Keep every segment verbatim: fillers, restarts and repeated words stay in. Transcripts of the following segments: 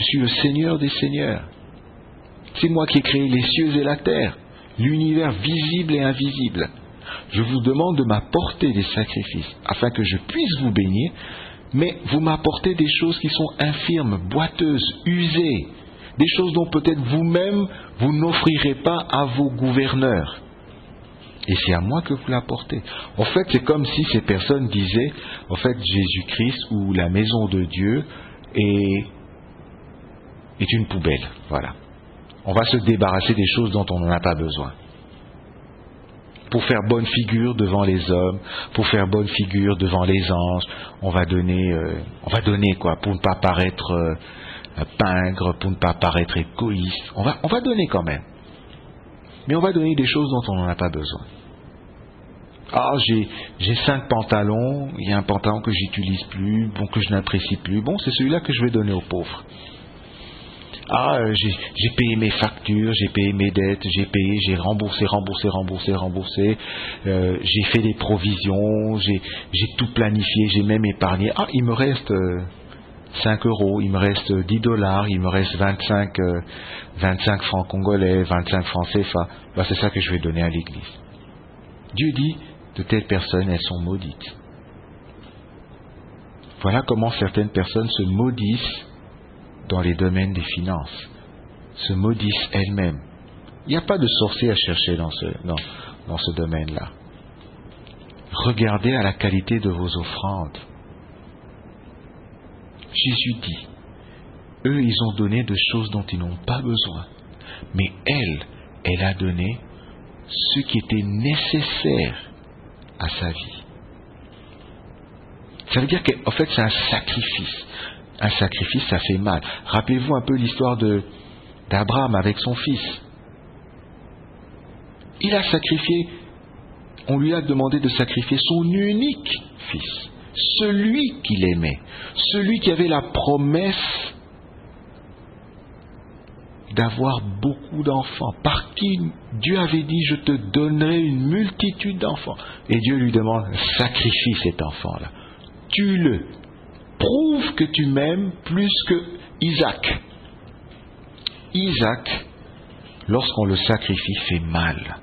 suis le Seigneur des Seigneurs. C'est moi qui ai créé les cieux et la terre, l'univers visible et invisible. Je vous demande de m'apporter des sacrifices afin que je puisse vous bénir, mais vous m'apportez des choses qui sont infirmes, boiteuses, usées, des choses dont peut-être vous-même vous n'offrirez pas à vos gouverneurs. Et c'est à moi que vous l'apportez. En fait, c'est comme si ces personnes disaient, en fait, Jésus-Christ ou la maison de Dieu est, est une poubelle. Voilà. On va se débarrasser des choses dont on n'en a pas besoin. Pour faire bonne figure devant les hommes, pour faire bonne figure devant les anges, on va donner, euh, on va donner quoi, pour ne pas paraître euh, pingre, pour ne pas paraître égoïste. On va, on va donner quand même. Mais on va donner des choses dont on n'en a pas besoin. Ah, j'ai, j'ai cinq pantalons, il y a un pantalon que j'utilise plus, bon, que je n'apprécie plus, bon, c'est celui-là que je vais donner aux pauvres. Ah, euh, j'ai, j'ai payé mes factures, j'ai payé mes dettes, j'ai payé, j'ai remboursé, remboursé, remboursé, remboursé, euh, j'ai fait des provisions, j'ai, j'ai tout planifié, j'ai même épargné. Ah, il me reste euh, cinq euros, il me reste dix dollars, il me reste vingt-cinq, euh, vingt-cinq francs congolais, vingt-cinq francs C F A. Bah, c'est ça que je vais donner à l'église. Dieu dit, de telles personnes, elles sont maudites. Voilà comment certaines personnes se maudissent dans les domaines des finances, se maudissent elles-mêmes. Il n'y a pas de sorcier à chercher dans ce, dans, dans ce domaine-là. Regardez à la qualité de vos offrandes. Jésus dit, eux, ils ont donné de choses dont ils n'ont pas besoin. Mais elle, elle a donné ce qui était nécessaire à sa vie. Ça veut dire qu'en fait, c'est un sacrifice. Un sacrifice, ça fait mal. Rappelez-vous un peu l'histoire de, d'Abraham avec son fils. Il a sacrifié, on lui a demandé de sacrifier son unique fils, celui qu'il aimait, celui qui avait la promesse d'avoir beaucoup d'enfants, par qui Dieu avait dit, je te donnerai une multitude d'enfants. Et Dieu lui demande, sacrifie cet enfant-là. Tue-le. Prouve que tu m'aimes plus que Isaac. Isaac, lorsqu'on le sacrifie, fait mal.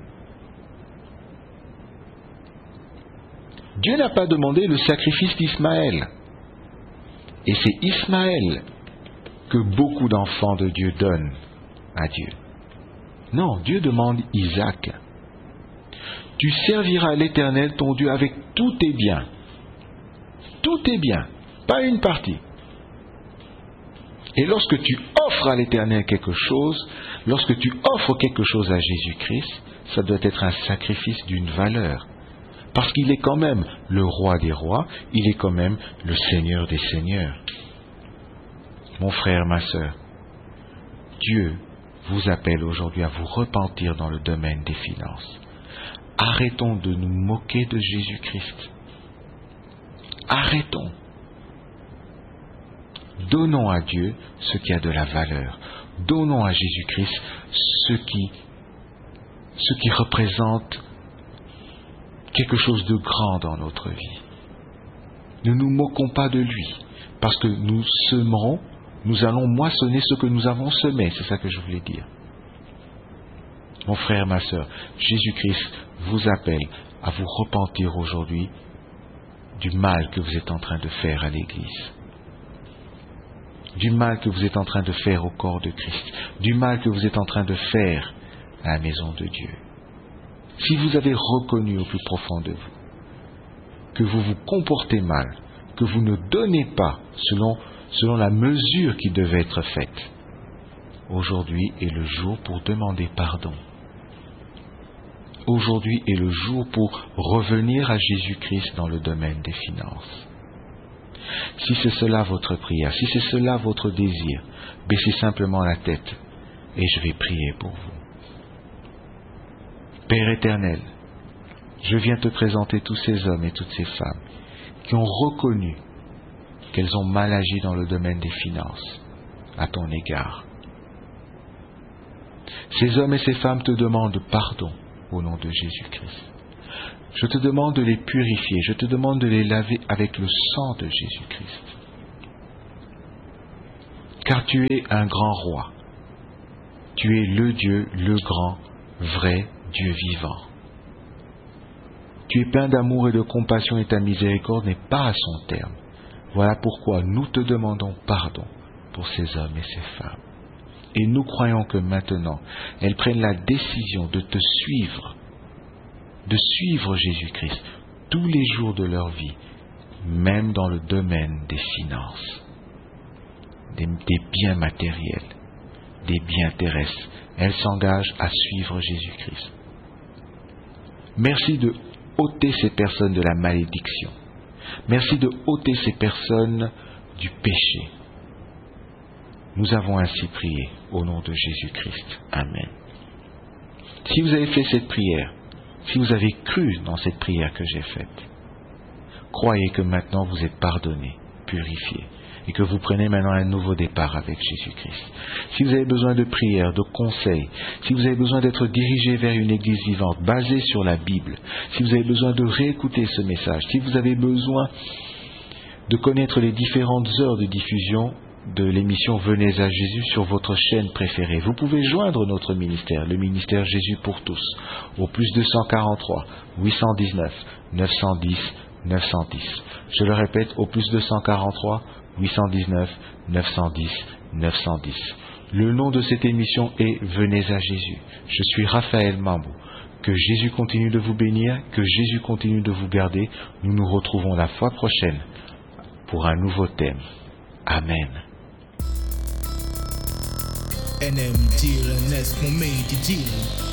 Dieu n'a pas demandé le sacrifice d'Ismaël. Et c'est Ismaël que beaucoup d'enfants de Dieu donnent à Dieu. Non, Dieu demande Isaac. Tu serviras l'Éternel ton Dieu avec tous tes biens. Tous tes biens, pas une partie. Et lorsque tu offres à l'Éternel quelque chose, lorsque tu offres quelque chose à Jésus-Christ, ça doit être un sacrifice d'une valeur. Parce qu'il est quand même le roi des rois, il est quand même le Seigneur des seigneurs. Mon frère, ma sœur, Dieu vous appelle aujourd'hui à vous repentir dans le domaine des finances. Arrêtons de nous moquer de Jésus-Christ. Arrêtons. Donnons à Dieu ce qui a de la valeur. Donnons à Jésus-Christ ce qui, ce qui représente quelque chose de grand dans notre vie. Ne nous moquons pas de lui, parce que nous semerons, nous allons moissonner ce que nous avons semé, c'est ça que je voulais dire. Mon frère, ma sœur, Jésus-Christ vous appelle à vous repentir aujourd'hui du mal que vous êtes en train de faire à l'Église, du mal que vous êtes en train de faire au corps de Christ, du mal que vous êtes en train de faire à la maison de Dieu. Si vous avez reconnu au plus profond de vous que vous vous comportez mal, que vous ne donnez pas selon, selon la mesure qui devait être faite, aujourd'hui est le jour pour demander pardon. Aujourd'hui est le jour pour revenir à Jésus-Christ dans le domaine des finances. Si c'est cela votre prière, si c'est cela votre désir, baissez simplement la tête et je vais prier pour vous. Père éternel, je viens te présenter tous ces hommes et toutes ces femmes qui ont reconnu qu'elles ont mal agi dans le domaine des finances à ton égard. Ces hommes et ces femmes te demandent pardon au nom de Jésus-Christ. Je te demande de les purifier, je te demande de les laver avec le sang de Jésus-Christ. car tu es un grand roi. Tu es le Dieu, le grand, vrai Dieu vivant. Tu es plein d'amour et de compassion et ta miséricorde n'est pas à son terme. Voilà pourquoi nous te demandons pardon pour ces hommes et ces femmes. Et nous croyons que maintenant, elles prennent la décision de te suivre, de suivre Jésus-Christ tous les jours de leur vie, même dans le domaine des finances, des, des biens matériels, des biens terrestres. Elles s'engagent à suivre Jésus-Christ. Merci de ôter ces personnes de la malédiction. Merci de ôter ces personnes du péché. Nous avons ainsi prié au nom de Jésus-Christ. Amen. Si vous avez fait cette prière, si vous avez cru dans cette prière que j'ai faite, croyez que maintenant vous êtes pardonné, purifié, et que vous prenez maintenant un nouveau départ avec Jésus-Christ. Si vous avez besoin de prière, de conseils, si vous avez besoin d'être dirigé vers une église vivante, basée sur la Bible, si vous avez besoin de réécouter ce message, si vous avez besoin de connaître les différentes heures de diffusion de l'émission Venez à Jésus sur votre chaîne préférée, vous pouvez joindre notre ministère, le ministère Jésus pour tous, au plus deux cent quarante-trois, huit cent dix-neuf, neuf cent dix, neuf cent dix. Je le répète, au plus deux cent quarante-trois, huit cent dix-neuf, neuf cent dix, neuf cent dix. Le nom de cette émission est Venez à Jésus. Je suis Raphaël Mambou. Que Jésus continue de vous bénir, que Jésus continue de vous garder. Nous nous retrouvons la fois prochaine pour un nouveau thème. Amen. N M deal and that's mon made the deal.